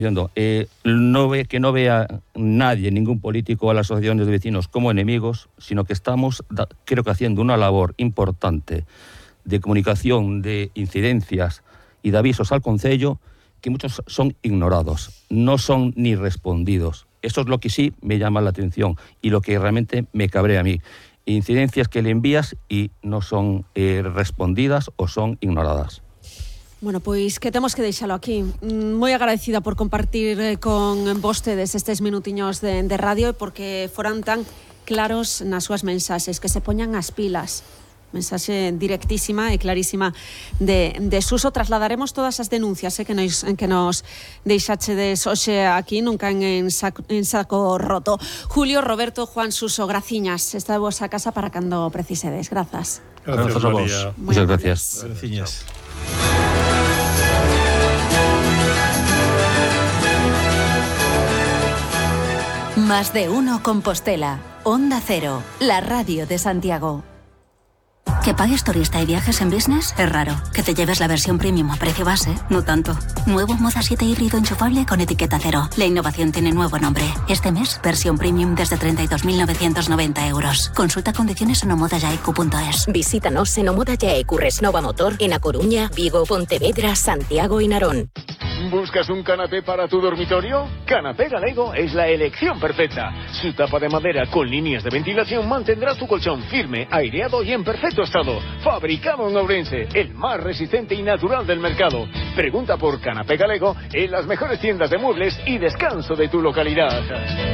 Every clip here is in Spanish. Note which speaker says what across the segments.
Speaker 1: Que no vea nadie, ningún político a las asociaciones de vecinos como enemigos, sino que estamos, creo que haciendo una labor importante de comunicación, de incidencias y de avisos al concello, que muchos son ignorados, no son ni respondidos. Eso es lo que sí me llama la atención y lo que realmente me cabrea a mí. Incidencias que le envías y no son respondidas o son ignoradas.
Speaker 2: Bueno, pois que temos que deixalo aquí. Moi agradecida por compartir con vostedes estes minutiños de radio, porque foran tan claros nas súas mensaxes, que se poñan as pilas. Mensaxe directísima e clarísima de Suso. Trasladaremos todas as denuncias que nos deixachedes hoxe aquí, nunca en saco roto. Julio, Roberto, Juan, Suso, graciñas. Esta é a vosa casa para cando precisedes. Grazas.
Speaker 3: Gracias a vos.
Speaker 1: Muchas gracias.
Speaker 3: Graciñas.
Speaker 4: Más de uno Compostela. Onda Cero, la radio de Santiago. ¿Que pagues turista y viajes en business? Es raro. ¿Que te lleves la versión premium a precio base? No tanto. Nuevo Moda 7 híbrido enchufable con etiqueta cero. La innovación tiene nuevo nombre. Este mes, versión premium desde 32.990 euros. Consulta condiciones en omodayaicu.es.
Speaker 5: Visítanos en Omoda Yaecu Resnova Motor en A Coruña, Vigo, Pontevedra, Santiago y Narón.
Speaker 6: ¿Buscas un canapé para tu dormitorio? Canapé Galego es la elección perfecta. Su tapa de madera con líneas de ventilación mantendrá tu colchón firme, aireado y en perfecto estado. Fabricado en Ourense, el más resistente y natural del mercado. Pregunta por Canapé Galego en las mejores tiendas de muebles y descanso de tu localidad.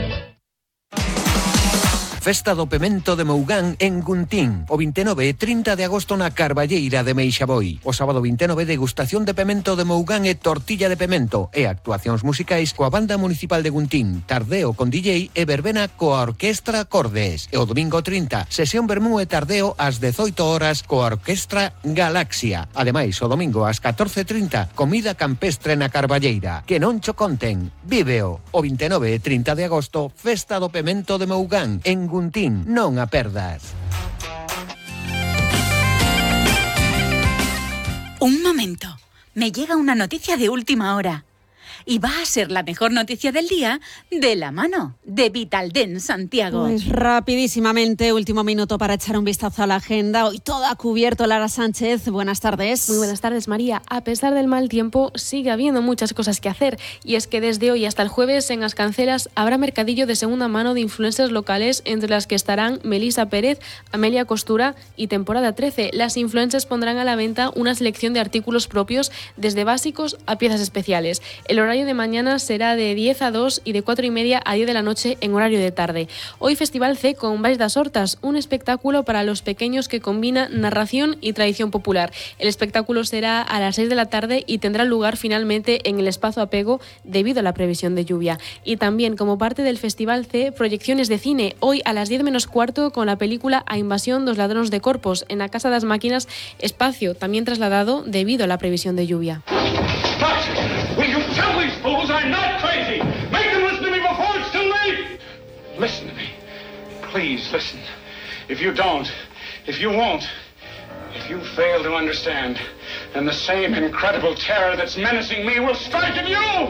Speaker 7: Festa do Pemento de Mougán en Guntín. O 29 e 30 de agosto na Carballeira de Meixaboi. O sábado 29, degustación de pemento de Mougán e tortilla de pemento. E actuacións musicais coa Banda Municipal de Guntín. Tardeo con DJ e verbena coa Orquestra Cordes. E o domingo 30, sesión vermú e tardeo ás 18 horas coa Orquestra Galaxia. Ademais, o domingo ás 14:30, comida campestre na Carballeira. Que non cho conten. Víveo. O 29 e 30 de agosto, Festa do Pemento de Mougán en Guntín, non a perdas.
Speaker 8: Un momento, me llega una noticia de última hora. Y va a ser la mejor noticia del día de la mano de Vitaldent Santiago.
Speaker 2: Pues rapidísimamente, último minuto para echar un vistazo a la agenda. Hoy todo ha cubierto. Lara Sánchez, buenas tardes.
Speaker 9: Muy buenas tardes, María. A pesar del mal tiempo, sigue habiendo muchas cosas que hacer. Y es que desde hoy hasta el jueves en Ascancelas habrá mercadillo de segunda mano de influencers locales, entre las que estarán Melisa Pérez, Amelia Costura y Temporada 13. Las influencers pondrán a la venta una selección de artículos propios, desde básicos a piezas especiales. El horario de mañana será de 10 a 2 y de 4:30 a 10 de la noche en horario de tarde. Hoy Festival C con Baix das Hortas, un espectáculo para los pequeños que combina narración y tradición popular. El espectáculo será a las 6 de la tarde y tendrá lugar finalmente en el Espacio Apego debido a la previsión de lluvia. Y también, como parte del Festival C, proyecciones de cine. Hoy a las 10 menos cuarto con la película A Invasión dos Ladróns de Corpos en la Casa das Máquinas, espacio también trasladado debido a la previsión de lluvia.
Speaker 10: Will you tell these fools I'm not crazy? Make them listen to me before it's too late! Listen to me. Please listen. If you don't, if you won't, if you fail to understand, then the same incredible terror that's menacing me will strike at you!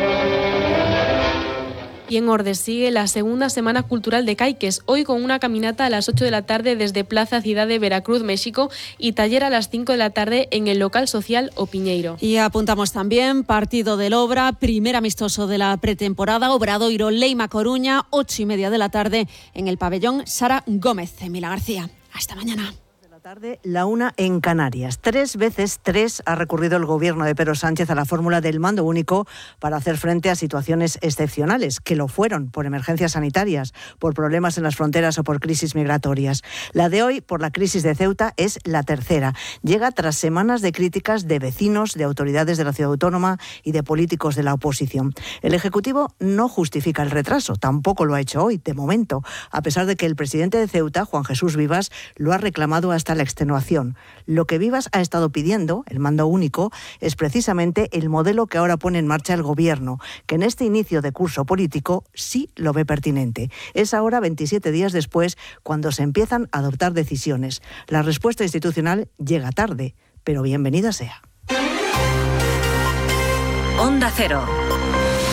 Speaker 9: Y en Ordes sigue la segunda Semana Cultural de Caiques, hoy con una caminata a las 8 de la tarde desde Plaza Ciudad de Veracruz, México, y taller a las 5 de la tarde en el local social O Piñeiro.
Speaker 2: Y apuntamos también partido del Obra, primer amistoso de la pretemporada, Obradoiro Leima Coruña, 8:30 de la tarde en el pabellón Sara Gómez. Emila García, hasta mañana.
Speaker 11: Tarde, la 1 en Canarias. 3 veces ha recurrido el gobierno de Pedro Sánchez a la fórmula del mando único para hacer frente a situaciones excepcionales, que lo fueron por emergencias sanitarias, por problemas en las fronteras o por crisis migratorias. La de hoy, por la crisis de Ceuta, es la tercera. Llega tras semanas de críticas de vecinos, de autoridades de la ciudad autónoma y de políticos de la oposición. El Ejecutivo no justifica el retraso, tampoco lo ha hecho hoy, de momento, a pesar de que el presidente de Ceuta, Juan Jesús Vivas, lo ha reclamado hasta la extenuación. Lo que Vivas ha estado pidiendo, el mando único, es precisamente el modelo que ahora pone en marcha el gobierno, que en este inicio de curso político sí lo ve pertinente. Es ahora, 27 días después, cuando se empiezan a adoptar decisiones. La respuesta institucional llega tarde, pero bienvenida sea.
Speaker 4: Onda Cero.